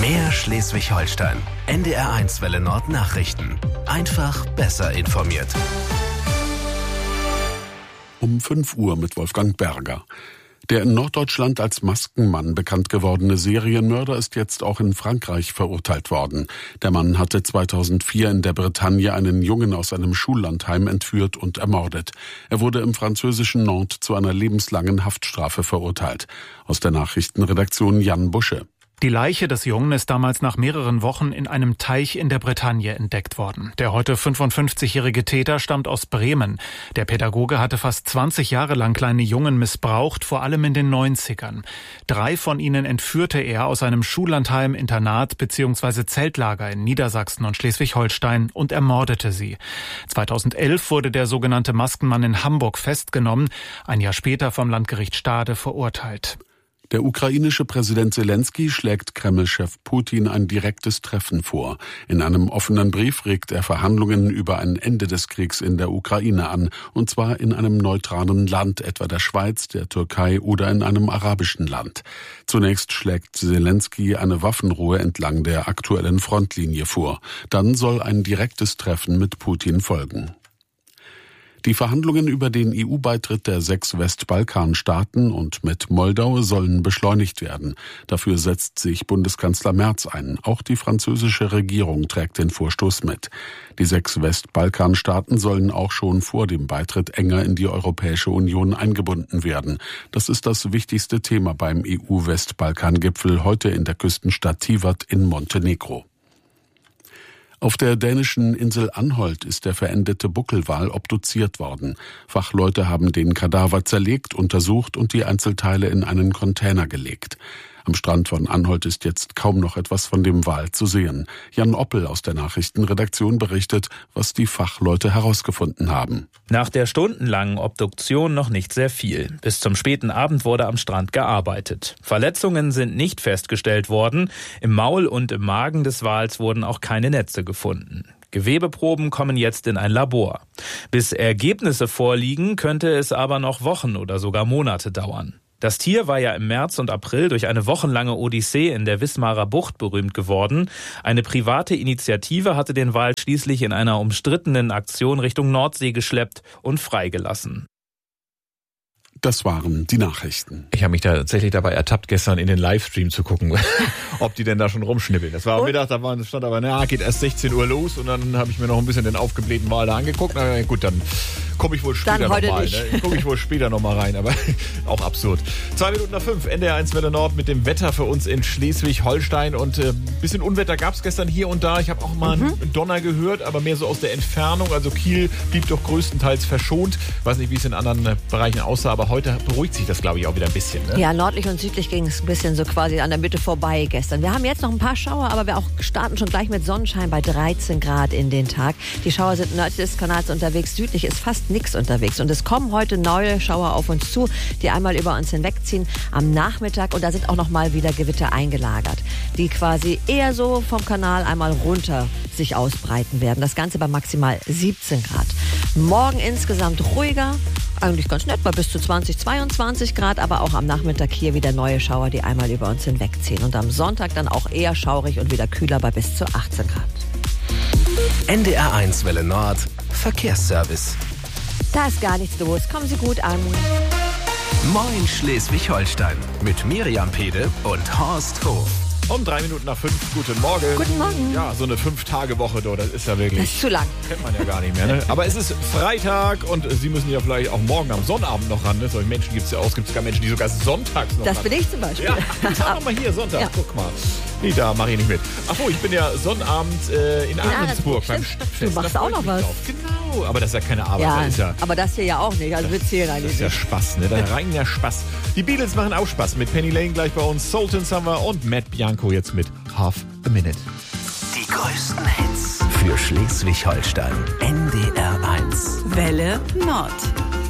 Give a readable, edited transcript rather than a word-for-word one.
Mehr Schleswig-Holstein. NDR1 Welle Nord Nachrichten. Einfach besser informiert. Um 5 Uhr mit Wolfgang Berger. Der in Norddeutschland als Maskenmann bekannt gewordene Serienmörder ist jetzt auch in Frankreich verurteilt worden. Der Mann hatte 2004 in der Bretagne einen Jungen aus einem Schullandheim entführt und ermordet. Er wurde im französischen Nantes zu einer lebenslangen Haftstrafe verurteilt. Aus der Nachrichtenredaktion Jan Busche. Die Leiche des Jungen ist damals nach mehreren Wochen in einem Teich in der Bretagne entdeckt worden. Der heute 55-jährige Täter stammt aus Bremen. Der Pädagoge hatte fast 20 Jahre lang kleine Jungen missbraucht, vor allem in den 90ern. 3 von ihnen entführte er aus einem Schullandheim, Internat bzw. Zeltlager in Niedersachsen und Schleswig-Holstein und ermordete sie. 2011 wurde der sogenannte Maskenmann in Hamburg festgenommen, ein Jahr später vom Landgericht Stade verurteilt. Der ukrainische Präsident Selenskyj schlägt Kreml-Chef Putin ein direktes Treffen vor. In einem offenen Brief regt er Verhandlungen über ein Ende des Kriegs in der Ukraine an, und zwar in einem neutralen Land, etwa der Schweiz, der Türkei oder in einem arabischen Land. Zunächst schlägt Selenskyj eine Waffenruhe entlang der aktuellen Frontlinie vor. Dann soll ein direktes Treffen mit Putin folgen. Die Verhandlungen über den EU-Beitritt der 6 Westbalkanstaaten und mit Moldau sollen beschleunigt werden. Dafür setzt sich Bundeskanzler Merz ein. Auch die französische Regierung trägt den Vorstoß mit. Die 6 Westbalkanstaaten sollen auch schon vor dem Beitritt enger in die Europäische Union eingebunden werden. Das ist das wichtigste Thema beim EU-Westbalkan-Gipfel heute in der Küstenstadt Tivat in Montenegro. Auf der dänischen Insel Anholt ist der verendete Buckelwal obduziert worden. Fachleute haben den Kadaver zerlegt, untersucht und die Einzelteile in einen Container gelegt. Am Strand von Anholt ist jetzt kaum noch etwas von dem Wal zu sehen. Jan Oppel aus der Nachrichtenredaktion berichtet, was die Fachleute herausgefunden haben. Nach der stundenlangen Obduktion noch nicht sehr viel. Bis zum späten Abend wurde am Strand gearbeitet. Verletzungen sind nicht festgestellt worden. Im Maul und im Magen des Wals wurden auch keine Netze gefunden. Gewebeproben kommen jetzt in ein Labor. Bis Ergebnisse vorliegen, könnte es aber noch Wochen oder sogar Monate dauern. Das Tier war ja im März und April durch eine wochenlange Odyssee in der Wismarer Bucht berühmt geworden. Eine private Initiative hatte den Wal schließlich in einer umstrittenen Aktion Richtung Nordsee geschleppt und freigelassen. Das waren die Nachrichten. Ich habe mich da tatsächlich dabei ertappt, gestern in den Livestream zu gucken, ob die denn da schon rumschnippeln. Das war am Mittag, stand aber, geht erst 16 Uhr los, und dann habe ich mir noch ein bisschen den aufgeblähten Wal da angeguckt. Na gut, dann komme ich wohl später nochmal. Komme ich wohl später nochmal rein, aber auch absurd. 2 Minuten nach 5, NDR1 Welle Nord mit dem Wetter für uns in Schleswig-Holstein. Und bisschen Unwetter gab es gestern hier und da. Ich habe auch mal einen Donner gehört, aber mehr so aus der Entfernung. Also Kiel blieb doch größtenteils verschont. Weiß nicht, wie es in anderen Bereichen aussah, aber heute beruhigt sich das, glaube ich, auch wieder ein bisschen. Ne? Ja, nördlich und südlich ging es ein bisschen so quasi an der Mitte vorbei gestern. Wir haben jetzt noch ein paar Schauer, aber wir auch starten schon gleich mit Sonnenschein bei 13 Grad in den Tag. Die Schauer sind nördlich des Kanals unterwegs, südlich ist fast nichts unterwegs. Und es kommen heute neue Schauer auf uns zu, die einmal über uns hinwegziehen am Nachmittag. Und da sind auch noch mal wieder Gewitter eingelagert, die quasi eher so vom Kanal einmal runter sich ausbreiten werden. Das Ganze bei maximal 17 Grad. Morgen insgesamt ruhiger, eigentlich ganz nett, bei bis zu 20, 22 Grad, aber auch am Nachmittag hier wieder neue Schauer, die einmal über uns hinwegziehen. Und am Sonntag dann auch eher schaurig und wieder kühler bei bis zu 18 Grad. NDR1 Welle Nord Verkehrsservice. Da ist gar nichts los. Kommen Sie gut an. Moin Schleswig-Holstein mit Miriam Pede und Horst Hof. Um 3 Minuten nach 5, guten Morgen. Guten Morgen. Ja, so eine 5-Tage-Woche, das ist ja wirklich... Das ist zu lang. Kennt man ja gar nicht mehr, ne? Aber es ist Freitag und Sie müssen ja vielleicht auch morgen am Sonnabend noch ran, ne? Solche Menschen gibt es ja auch. Es gibt sogar Menschen, die sogar sonntags noch Das ran. bin ich zum Beispiel. Ja, sag mal hier, Sonntag, ja. Guck mal. Nee, da mache ich nicht mit. Achso, ich bin ja Sonnabend in Ahrensburg beim Du machst auch noch was. Genau, aber das ist ja keine Arbeit. Ja, das ist ja, aber das hier ja auch nicht. Also wir zählen eigentlich das ist ja Spaß, ne? Da reiner Spaß. Die Beatles machen auch Spaß mit Penny Lane gleich bei uns, Sultan Summer und Matt Bianco jetzt mit Half a Minute. Die größten Hits für Schleswig-Holstein. NDR1 Welle Nord.